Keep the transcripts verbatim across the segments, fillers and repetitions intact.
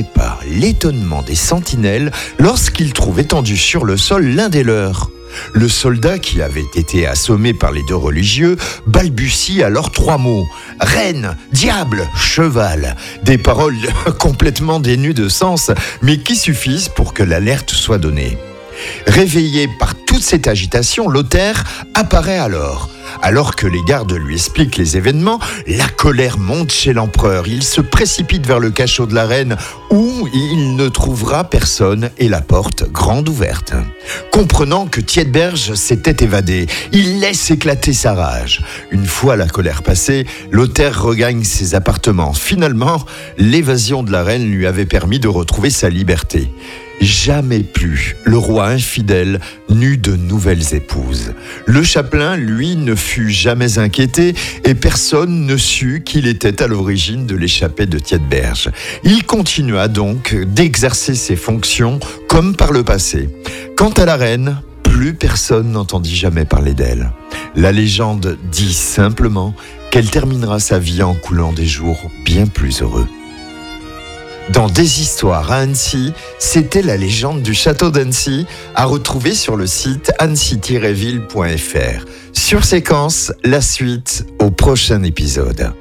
n'étonnaient pas l'étonnement des sentinelles lorsqu'ils trouvent étendu sur le sol l'un des leurs. Le soldat qui avait été assommé par les deux religieux balbutie alors trois mots : reine, diable, cheval. Des paroles complètement dénues de sens, mais qui suffisent pour que l'alerte soit donnée. Réveillé par toute cette agitation, Lothaire apparaît alors. Alors que les gardes lui expliquent les événements, la colère monte chez l'empereur. Il se précipite vers le cachot de la reine où il ne trouvera personne et la porte grande ouverte. Comprenant que Thietberge s'était évadé, il laisse éclater sa rage. Une fois la colère passée, Lothaire regagne ses appartements. Finalement, l'évasion de la reine lui avait permis de retrouver sa liberté. Jamais plus le roi infidèle n'eut de nouvelles épouses. Le chapelain, lui, ne fut jamais inquiété et personne ne sut qu'il était à l'origine de l'échappée de Thietberge. Il continua donc d'exercer ses fonctions comme par le passé. Quant à la reine, plus personne n'entendit jamais parler d'elle. La légende dit simplement qu'elle terminera sa vie en coulant des jours bien plus heureux. Dans Des histoires à Annecy, c'était la légende du château d'Annecy, à retrouver sur le site annecy tiret ville point f r. Sur Séquence, la suite au prochain épisode.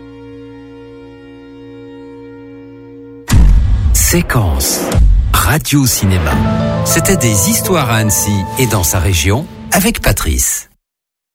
Séquence Radio Cinéma. C'était Des histoires à Annecy et dans sa région avec Patrice.